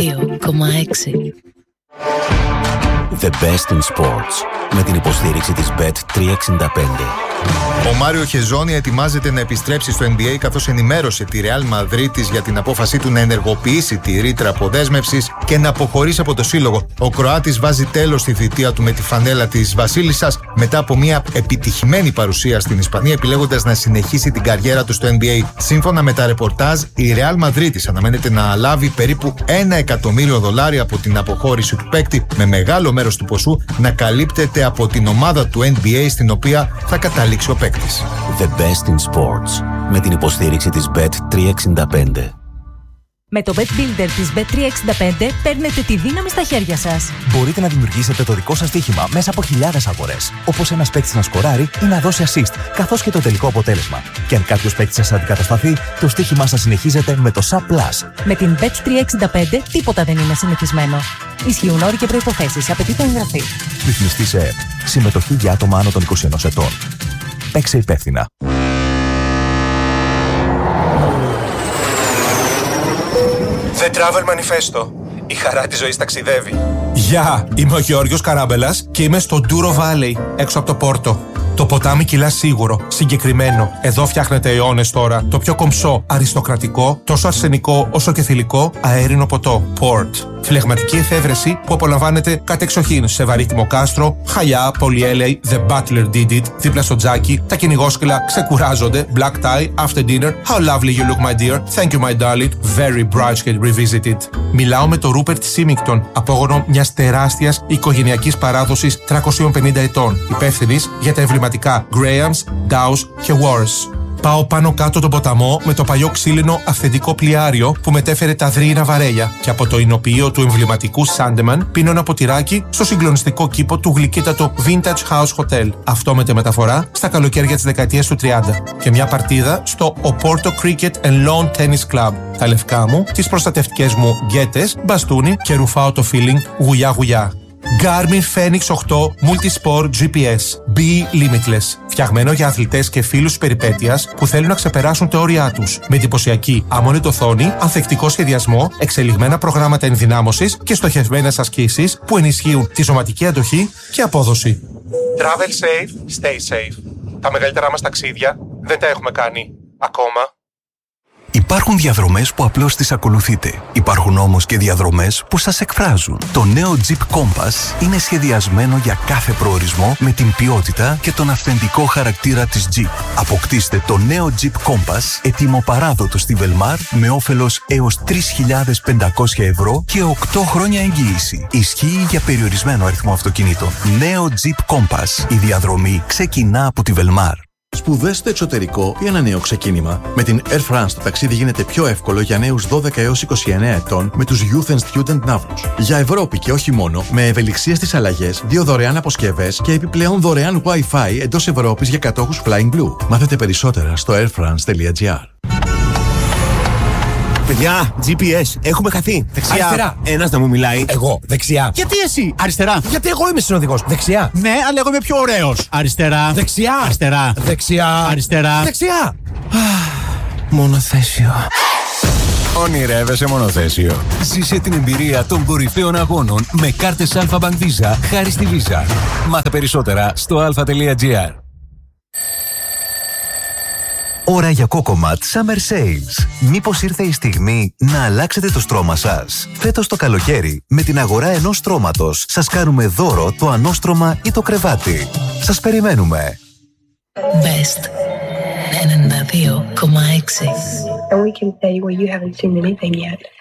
92,6. The best in sports. Με την υποστήριξη της Bet365. Ο Μάριο Χεζόνι ετοιμάζεται να επιστρέψει στο NBA, καθώς ενημέρωσε τη Ρεάλ Μαδρίτης για την απόφασή του να ενεργοποιήσει τη ρήτρα αποδέσμευσης και να αποχωρήσει από το σύλλογο. Ο Κροάτης βάζει τέλος στη θητεία του με τη φανέλα της Βασίλισσας μετά από μια επιτυχημένη παρουσία στην Ισπανία, επιλέγοντας να συνεχίσει την καριέρα του στο NBA. Σύμφωνα με τα ρεπορτάζ, η Ρεάλ Μαδρίτης αναμένεται να λάβει περίπου $1 εκατομμύριο από την αποχώρηση του παίκτη, με μεγάλο μέρος του ποσού να καλύπτεται από την ομάδα του NBA στην οποία θα καταλήξει ο παίκτης. The best in sports. Με την υποστήριξη της Bet365. Με το Bet Builder της Bet365 παίρνετε τη δύναμη στα χέρια σας. Μπορείτε να δημιουργήσετε το δικό σας στοίχημα μέσα από χιλιάδες αγορές. Όπως ένας παίκτης να σκοράρει ή να δώσει assist, καθώς και το τελικό αποτέλεσμα. Και αν κάποιος παίκτης σας αντικατασταθεί, το στοίχημά σας συνεχίζεται με το Sub Plus. Με την Bet365 τίποτα δεν είναι συνηθισμένο. Ισχύουν όροι και προϋποθέσεις. Απαιτείται εγγραφή. Ρυθμιστή σε ΕΕΠ. Συμμετοχή για άτομα άνω των 21 ετών. Παίξε υπεύθυνα. The Travel Manifesto. Η χαρά της ζωής ταξιδεύει. Γεια, είμαι ο Γεώργιος Καράμπελας και είμαι στο Douro Valley, έξω από το Πόρτο. Το ποτάμι κυλά σίγουρο, συγκεκριμένο. Εδώ φτιάχνεται αιώνες τώρα. Το πιο κομψό, αριστοκρατικό, τόσο αρσενικό όσο και θηλυκό αέρινο ποτό. Port. Φλεγματική εφεύρεση που απολαμβάνεται κατεξοχήν σε βαρύτιμο κάστρο, χαλιά, πολυέλαιη, The Butler Did It, δίπλα στο τζάκι, τα κυνηγόσκυλα ξεκουράζονται, black tie, after dinner, how lovely you look my dear, thank you my darling, very Brideshead Revisited. Μιλάω με τον Ρούπερτ Σίμιγκτον, απόγονο μιας τεράστιας οικογενειακής παράδοσης 350 ετών, υπεύθυνης για τα εμβληματικά Grahams, Dows και Wars. Πάω πάνω κάτω τον ποταμό με το παλιό ξύλινο αυθεντικό πλοιάριο που μετέφερε τα δρύυνα βαρέλια και από το εινοποιείο του εμβληματικού Σάντεμαν πίνω ένα ποτηράκι στο συγκλονιστικό κήπο του γλυκύτατο Vintage House Hotel. Αυτό με τη μεταφορά στα καλοκαίρια της δεκαετίας του 30 και μια παρτίδα στο Oporto Cricket and Lawn Tennis Club. Τα λευκά μου, τις προστατευτικές μου γκέτες, μπαστούνι και ρουφάω το feeling γουλιά γουλιά. Garmin Fenix 8 Multisport GPS. Be Limitless. Φτιαγμένο για αθλητές και φίλους περιπέτειας που θέλουν να ξεπεράσουν τα όρια τους. Με εντυπωσιακή αμόνιτο οθόνη, ανθεκτικό σχεδιασμό, εξελιγμένα προγράμματα ενδυνάμωσης και στοχευμένες ασκήσεις που ενισχύουν τη σωματική αντοχή και απόδοση. Travel safe, stay safe. Τα μεγαλύτερά μας ταξίδια δεν τα έχουμε κάνει ακόμα. Υπάρχουν διαδρομές που απλώς τις ακολουθείτε. Υπάρχουν όμως και διαδρομές που σας εκφράζουν. Το νέο Jeep Compass είναι σχεδιασμένο για κάθε προορισμό με την ποιότητα και τον αυθεντικό χαρακτήρα της Jeep. Αποκτήστε το νέο Jeep Compass έτοιμο παράδοτο στη Velmar με όφελος έως 3.500 ευρώ και 8 χρόνια εγγύηση. Ισχύει για περιορισμένο αριθμό αυτοκινήτων. Νέο Jeep Compass. Η διαδρομή ξεκινά από τη Velmar. Σπουδές στο εξωτερικό ή ένα νέο ξεκίνημα. Με την Air France το ταξίδι γίνεται πιο εύκολο για νέους 12 έως 29 ετών με τους Youth and Student Navrous. Για Ευρώπη και όχι μόνο, με ευελιξία στις αλλαγές, 2 δωρεάν αποσκευές και επιπλέον δωρεάν Wi-Fi εντός Ευρώπης για κατόχους Flying Blue. Μάθετε περισσότερα στο airfrance.gr. Παιδιά, GPS, έχουμε χαθεί. Δεξιά. Αριστερά. Ένας να μου μιλάει. Εγώ. Δεξιά. Γιατί εσύ? Αριστερά. Γιατί εγώ είμαι συνοδηγός. Δεξιά. Ναι, αλλά εγώ είμαι πιο ωραίος. Αριστερά. Δεξιά. Αριστερά. Δεξιά. Αριστερά. Δεξιά. Μονοθέσιο. Ονειρεύεσαι μονοθέσιο. Ζήσε την εμπειρία των κορυφαίων αγώνων με κάρτες Alpha Bank Visa χάρη στη Visa. Μάθε περισσότερα στο alpha.gr. Ώρα για Cocomat Summer Sales. Μήπως ήρθε η στιγμή να αλλάξετε το στρώμα σας? Φέτος το καλοκαίρι, με την αγορά ενός στρώματος, σας κάνουμε δώρο το ανώστρωμα ή το κρεβάτι. Σας περιμένουμε. Best 92,6. And we can say, well, you haven't seen anything yet.